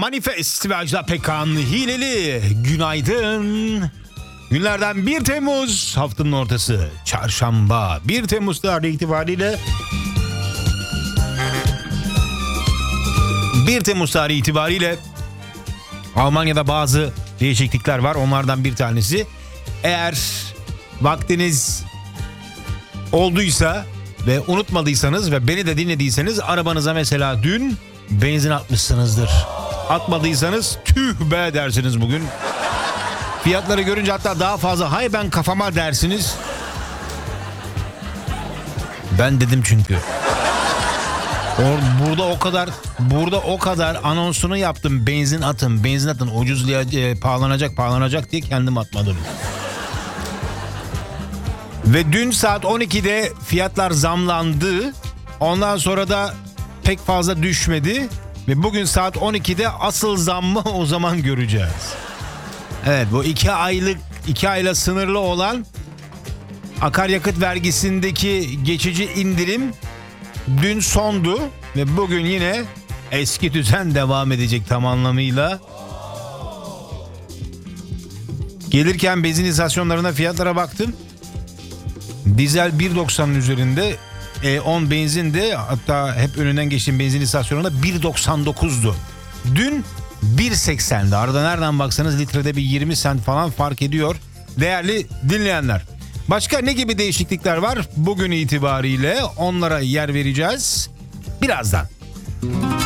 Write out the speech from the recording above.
Manifest ve Ajda Pekkan Hileli. Günaydın. Günlerden 1 Temmuz, haftanın ortası, çarşamba. 1 Temmuz tarihi itibariyle 1 Temmuz tarihi itibariyle Almanya'da bazı değişiklikler var. Onlardan bir tanesi, eğer vaktiniz olduysa ve unutmadıysanız ve beni de dinlediyseniz, arabanıza mesela dün benzin atmışsınızdır. Atmadıysanız tüh be dersiniz bugün. Fiyatları görünce hatta daha fazla hay ben kafama dersiniz. Ben dedim çünkü. Burada o kadar anonsunu yaptım. Benzin atın, ucuzluğa pahalanacak diye kendim atmadım. Ve dün saat 12'de fiyatlar zamlandı. Ondan sonra da pek fazla düşmedi. Ve bugün saat 12'de asıl zammı o zaman göreceğiz. Evet, bu 2 ayla sınırlı olan akaryakıt vergisindeki geçici indirim dün sondu. Ve bugün yine eski düzen devam edecek tam anlamıyla. Gelirken benzin istasyonlarına fiyatlara baktım. Dizel 1.90'ın üzerinde, 10 benzin de, hatta hep önünden geçtiğim benzin istasyonunda 1.99'du. Dün 1.80'di. Arada nereden baksanız litrede bir 20 sent falan fark ediyor değerli dinleyenler. Başka ne gibi değişiklikler var bugün itibariyle, onlara yer vereceğiz birazdan.